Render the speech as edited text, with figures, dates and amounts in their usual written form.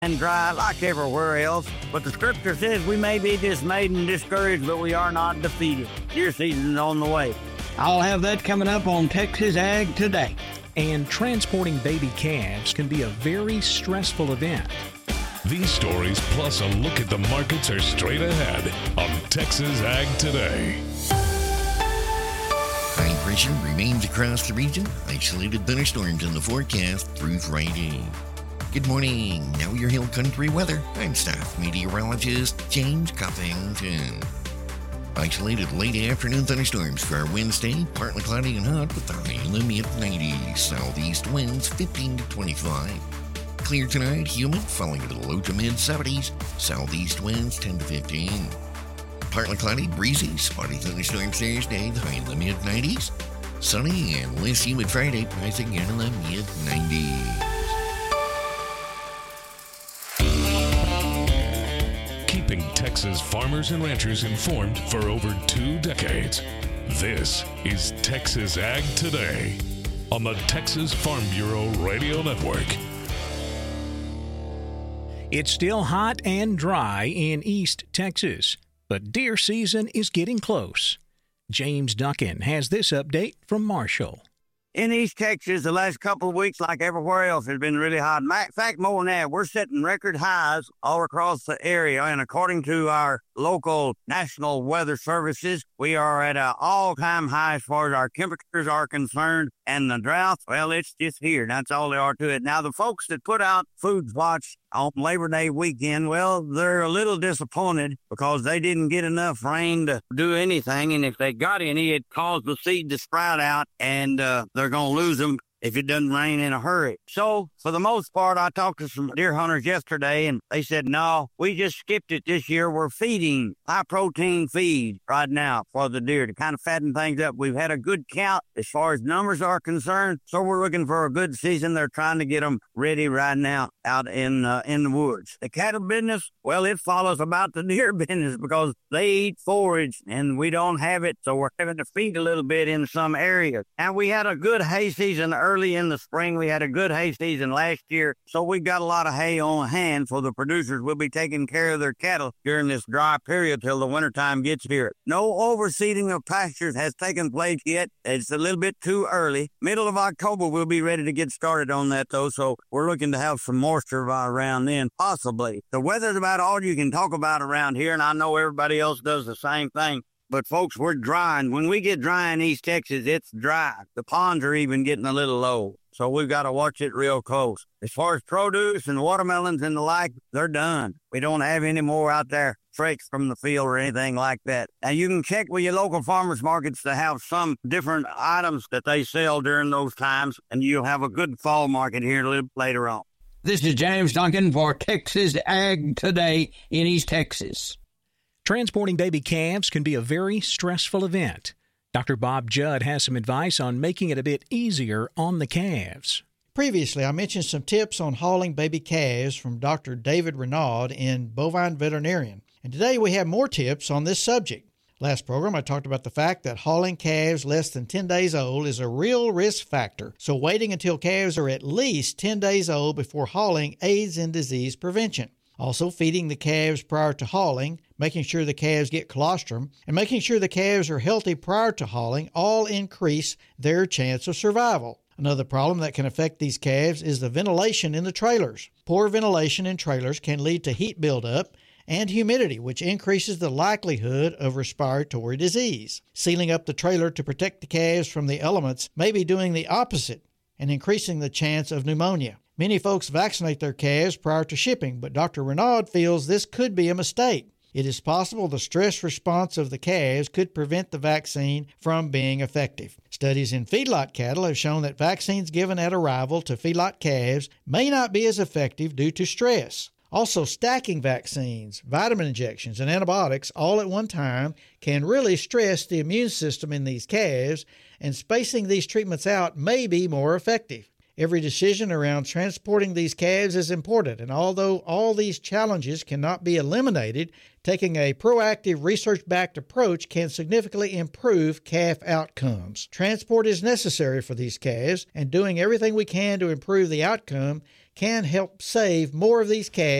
and dry like everywhere else, but the scripture says we may be dismayed and discouraged, but we are not defeated. Deer season is on the way. I'll have that coming up on Texas Ag Today. And transporting baby calves can be a very stressful event. These stories, plus a look at the markets, are straight ahead on Texas Ag Today. High pressure remains across the region. Isolated thunderstorms in the forecast through Friday. Good morning. Now your Hill Country weather. I'm staff meteorologist James Coffington. Isolated late afternoon thunderstorms for our Wednesday. Partly cloudy and hot with the high in the mid-90s. Southeast winds 15 to 25. Clear tonight, humid, falling into the low to mid-70s. Southeast winds 10 to 15. Partly cloudy, breezy, spotty thunderstorms Thursday, the high in the mid-90s. Sunny and less humid Friday, price again in the mid-90s. Keeping Texas farmers and ranchers informed for over 2 decades. This is Texas Ag Today on the Texas Farm Bureau Radio Network. It's still hot and dry in East Texas, but deer season is getting close. James Duncan has this update from Marshall. In East Texas, the last couple of weeks, like everywhere else, has been really hot. In fact, more than that, we're setting record highs all across the area. And according to our local National Weather Services, we are at an all-time high as far as our temperatures are concerned. And the drought, well, it's just here. That's all there are to it. Now, the folks that put out Food Watch on Labor Day weekend, well, they're a little disappointed because they didn't get enough rain to do anything. And if they got any, it caused the seed to sprout out, and they're going to lose them if it doesn't rain in a hurry. So, for the most part, I talked to some deer hunters yesterday, and they said, no, we just skipped it this year. We're feeding high-protein feed right now for the deer to kind of fatten things up. We've had a good count as far as numbers are concerned, so we're looking for a good season. They're trying to get them ready right now out in the woods. The cattle business, well, it follows about the deer business because they eat forage, and we don't have it, so we're having to feed a little bit in some areas. And we had a good hay season early in the spring. We had a good hay season last year, so we got a lot of hay on hand for the producers. We'll be taking care of their cattle during this dry period till the wintertime gets here. No overseeding of pastures has taken place yet. It's a little bit too early. Middle of October, we'll be ready to get started on that, though, so we're looking to have some moisture around then, possibly. The weather's about all you can talk about around here, and I know everybody else does the same thing. But, folks, we're dry, and when we get dry in East Texas, it's dry. The ponds are even getting a little low, so we've got to watch it real close. As far as produce and watermelons and the like, they're done. We don't have any more out there fresh from the field or anything like that. Now, you can check with your local farmers markets to have some different items that they sell during those times, and you'll have a good fall market here a little later on. This is James Duncan for Texas Ag Today in East Texas. Transporting baby calves can be a very stressful event. Dr. Bob Judd has some advice on making it a bit easier on the calves. Previously, I mentioned some tips on hauling baby calves from Dr. David Renaud in Bovine Veterinarian. And today we have more tips on this subject. Last program, I talked about the fact that hauling calves less than 10 days old is a real risk factor. So waiting until calves are at least 10 days old before hauling aids in disease prevention. Also, feeding the calves prior to hauling, making sure the calves get colostrum, and making sure the calves are healthy prior to hauling all increase their chance of survival. Another problem that can affect these calves is the ventilation in the trailers. Poor ventilation in trailers can lead to heat buildup and humidity, which increases the likelihood of respiratory disease. Sealing up the trailer to protect the calves from the elements may be doing the opposite and increasing the chance of pneumonia. Many folks vaccinate their calves prior to shipping, but Dr. Renaud feels this could be a mistake. It is possible the stress response of the calves could prevent the vaccine from being effective. Studies in feedlot cattle have shown that vaccines given at arrival to feedlot calves may not be as effective due to stress. Also, stacking vaccines, vitamin injections, and antibiotics all at one time can really stress the immune system in these calves, and spacing these treatments out may be more effective. Every decision around transporting these calves is important, and although all these challenges cannot be eliminated, taking a proactive, research-backed approach can significantly improve calf outcomes. Transport is necessary for these calves, and doing everything we can to improve the outcome can help save more of these calves